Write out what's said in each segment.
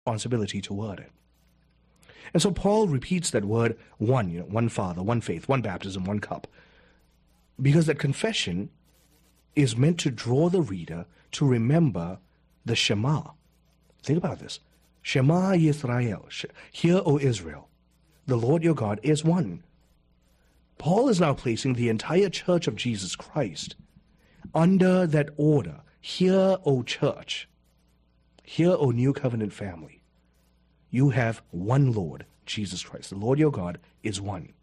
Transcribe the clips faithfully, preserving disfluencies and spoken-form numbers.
responsibility toward it. And so Paul repeats that word one, you know, one Father, one faith, one baptism, one cup, because that confession is meant to draw the reader to remember the Shema. Think about this. Shema Yisrael. Hear, O Israel, the Lord your God is one. Paul is now placing the entire church of Jesus Christ under that order. Hear, O church. Hear, O new covenant family. You have one Lord, Jesus Christ. The Lord your God is one.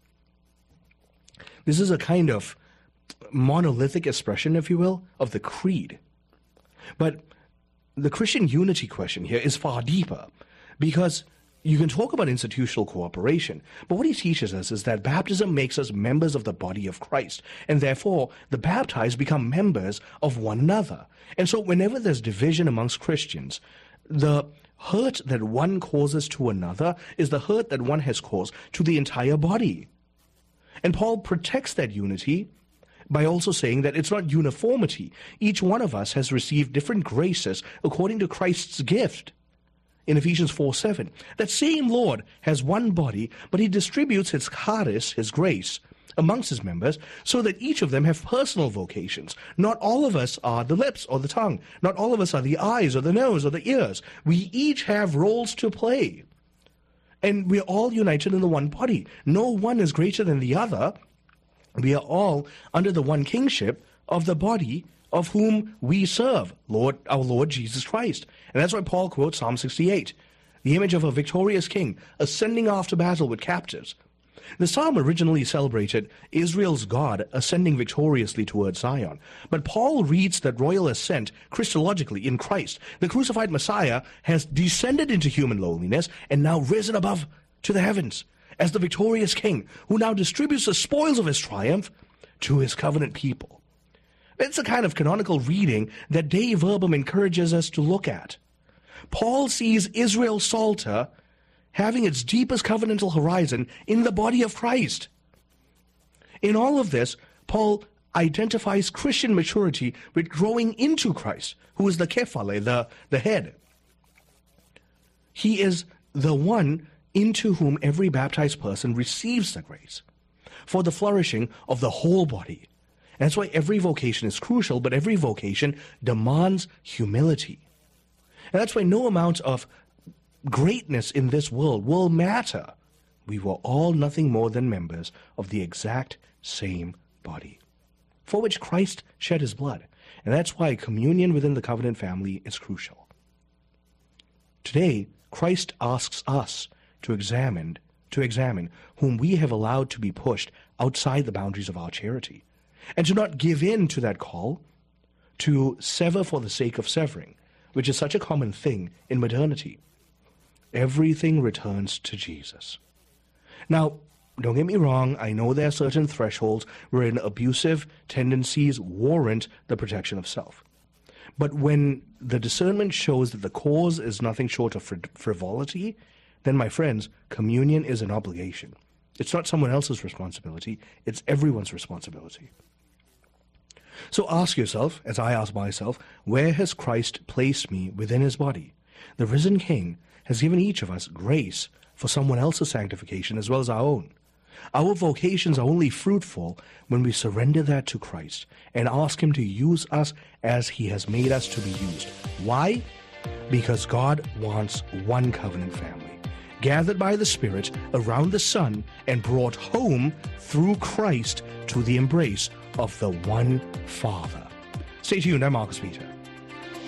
This is a kind of monolithic expression, if you will, of the creed. But the Christian unity question here is far deeper, because you can talk about institutional cooperation, but what he teaches us is that baptism makes us members of the body of Christ, and therefore the baptized become members of one another. And so whenever there's division amongst Christians, the hurt that one causes to another is the hurt that one has caused to the entire body. And Paul protects that unity by also saying that it's not uniformity. Each one of us has received different graces according to Christ's gift. In Ephesians four seven, that same Lord has one body, but he distributes his charis, his grace, amongst his members, so that each of them have personal vocations. Not all of us are the lips or the tongue. Not all of us are the eyes or the nose or the ears. We each have roles to play. And we're all united in the one body. No one is greater than the other. We are all under the one kingship of the body of whom we serve, Lord, our Lord Jesus Christ. And that's why Paul quotes Psalm sixty-eight, the image of a victorious king ascending after battle with captives. The psalm originally celebrated Israel's God ascending victoriously towards Zion. But Paul reads that royal ascent Christologically in Christ. The crucified Messiah has descended into human lowliness and now risen above to the heavens as the victorious king who now distributes the spoils of his triumph to his covenant people. It's a kind of canonical reading that Dei Verbum encourages us to look at. Paul sees Israel's Psalter having its deepest covenantal horizon in the body of Christ. In all of this, Paul identifies Christian maturity with growing into Christ, who is the kephale, the, the head. He is the one into whom every baptized person receives the grace for the flourishing of the whole body. And that's why every vocation is crucial, but every vocation demands humility. And that's why no amount of greatness in this world will matter. We were all nothing more than members of the exact same body, for which Christ shed his blood. And that's why communion within the covenant family is crucial. Today, Christ asks us to examine, to examine whom we have allowed to be pushed outside the boundaries of our charity, and to not give in to that call to sever for the sake of severing, which is such a common thing in modernity. Everything returns to Jesus. Now, don't get me wrong, I know there are certain thresholds wherein abusive tendencies warrant the protection of self. But when the discernment shows that the cause is nothing short of frivolity, then, my friends, communion is an obligation. It's not someone else's responsibility, it's everyone's responsibility. So ask yourself, as I ask myself, where has Christ placed me within his body? The risen King has given each of us grace for someone else's sanctification as well as our own. Our vocations are only fruitful when we surrender that to Christ and ask him to use us as he has made us to be used. Why? Because God wants one covenant family, gathered by the Spirit around the Son and brought home through Christ to the embrace of the one Father. Stay tuned, I'm Marcus Peter.